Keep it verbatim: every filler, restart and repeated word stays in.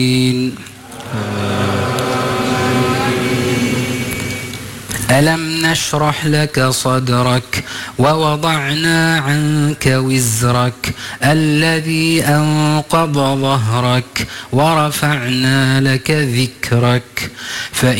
ألم نشرح لك صدرك ووضعنا عنك وزرك الذي أنقض ظهرك ورفعنا لك ذكرك